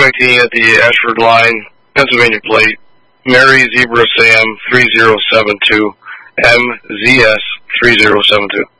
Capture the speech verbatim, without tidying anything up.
nineteen at the Ashford line, Pennsylvania plate, Mary Zebra Sam three zero seven two, M Z S three zero seven two.